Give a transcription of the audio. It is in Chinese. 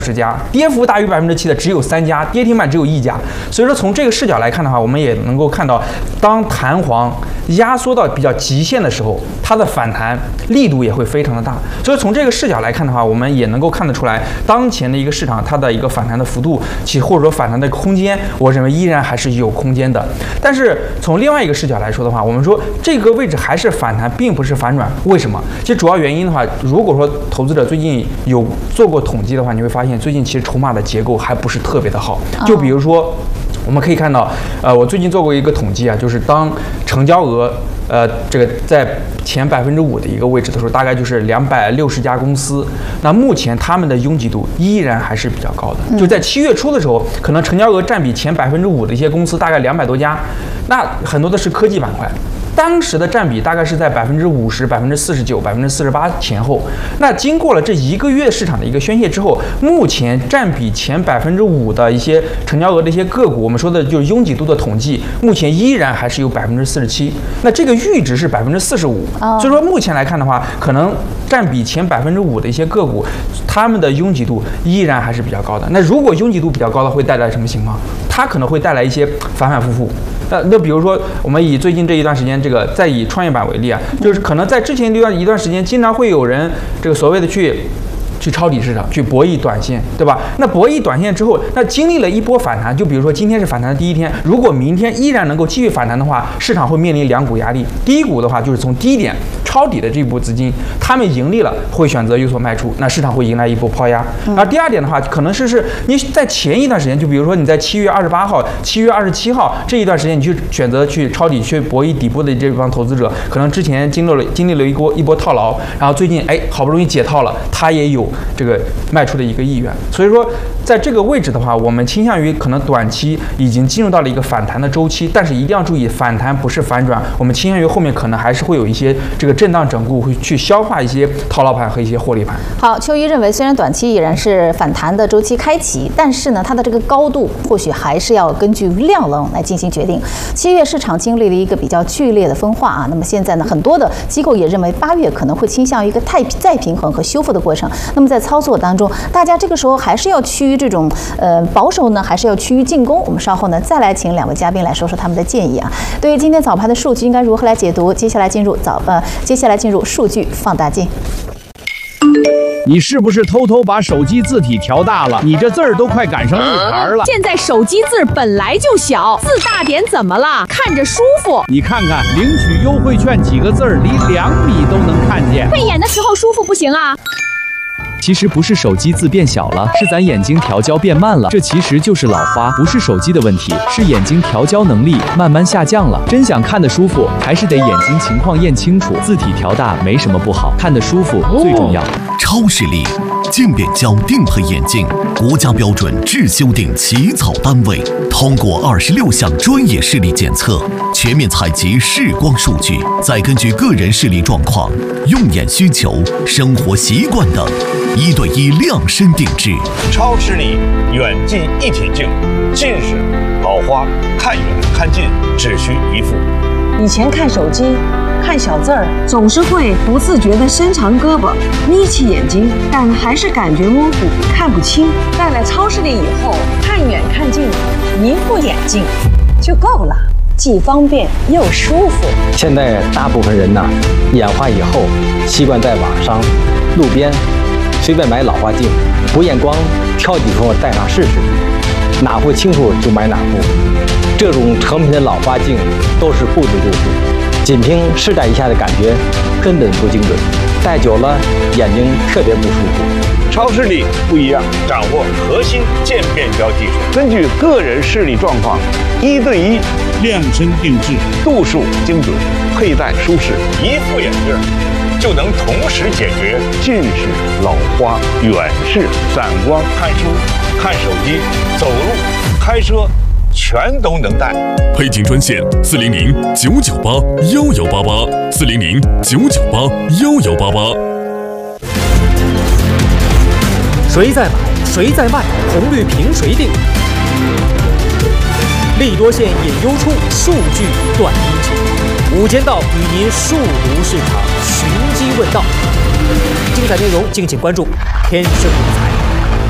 10家，跌幅大于7%的只有3家，跌停板只有1家。所以说从这个视角来看的话，我们也能够看到，当弹簧压缩到比较极限的时候，它的反弹力度也会非常的大。所以从这个视角来看的话，我们也能够看得出来，当前的一个市场它的一个反弹的幅度，或者说反弹的空间，我认为依然还是有空间的。但是从另外一个视角来说的话，我们说这个位置还是反弹，并不是反转。为什么？其实主要原因的话，如果说投资者最近有做过统计的话，你会发现最近其实筹码的结构还不是特别的好。就比如说，我们可以看到，我最近做过一个统计啊，就是当成交额这个在前5%的一个位置的时候，大概就是260家公司。那目前他们的拥挤度依然还是比较高的。就在7月初的时候，可能成交额占比前5%的一些公司大概200多家，那很多的是科技板块。当时的占比大概是在50%、49%、48%前后。那经过了这1个月市场的一个宣泄之后，目前占比前5%的一些成交额的一些个股，我们说的就是拥挤度的统计，目前依然还是有47%。那这个阈值是45%，所以说目前来看的话，可能占比前5%的一些个股，他们的拥挤度依然还是比较高的。那如果拥挤度比较高的，会带来什么情况？它可能会带来一些反反复复。那比如说，我们以最近这一段时间，再以创业板为例啊，就是可能在之前一段时间，经常会有人所谓的去抄底市场，去博弈短线，对吧？那博弈短线之后，那经历了一波反弹，就比如说今天是反弹的第一天，如果明天依然能够继续反弹的话，市场会面临2股压力。第一股的话，就是从低点抄底的这部资金，他们盈利了，会选择有所卖出，那市场会迎来一波抛压。然后第二点的话，可能是你在前一段时间，就比如说你在7月28号、7月27号这一段时间，你去选择去抄底、去博弈底部的这帮投资者，可能之前经历了一波套牢，然后最近好不容易解套了，他也有这个卖出的一个意愿。所以说，在这个位置的话，我们倾向于可能短期已经进入到了一个反弹的周期，但是一定要注意，反弹不是反转，我们倾向于后面可能还是会有一些这个震荡整固，会去消化一些套牢盘和一些获利盘。 好，秋一认为，虽然短期已然是反弹的周期开启，但是呢，它的这个高度或许还是要根据量能来进行决定。7月市场经历了一个比较剧烈的分化啊，那么现在呢，很多的机构也认为8月可能会倾向于一个再平衡和修复的过程。那么在操作当中，大家这个时候还是要趋于这种保守呢，还是要趋于进攻？我们稍后呢再来请2位嘉宾来说说他们的建议啊。对于今天早盘的数据应该如何来解读？接下来进入数据放大镜。 你是不是偷偷把手机字体调大了？你这字儿都快赶上日牌了。 现在手机字本来就小，字大点怎么了？看着舒服。 你看看领取优惠券几个字儿，离2米都能看见。 慧眼的时候舒服不行啊。 其实不是手机字变小了，是咱眼睛调焦变慢了。这其实就是老花，不是手机的问题，是眼睛调焦能力慢慢下降了。真想看得舒服，还是得眼睛情况验清楚。字体调大没什么不好，看得舒服最重要。 超视力渐变焦定配眼镜，国家标准质修订起草单位，通过26项专业视力检测，全面采集视光数据，再根据个人视力状况、用眼需求、生活习惯等，1对1量身定制。 超视力远近一体镜，近视、老花看远看近只需一副。 以前看手机看小字儿，总是会不自觉地伸长胳膊，眯起眼睛，但还是感觉模糊，看不清。戴了超视力以后，看远看近，一副眼镜就够了，既方便又舒服。 现在大部分人眼花以后，习惯在网上、路边随便买老花镜，不验光，挑几副戴上试试，哪副清楚就买哪副。这种成品的老花镜都是固定度数，仅凭试戴一下的感觉根本不精准，戴久了眼睛特别不舒服。 超视力不一样，掌握核心渐变焦技术，根据个人视力状况，1对1量身定制，度数精准，佩戴舒适，一副眼镜就能同时解决近视、老花、远视、散光、看书、看手机、走路、开车，全都能戴。 配镜专线400-998-1188，400-998-1188。 谁在买，谁在卖，红绿凭谁定？利多线引优出，数据断阴晴。午间道与您数读市场，寻机问道。精彩内容敬请关注天生理财。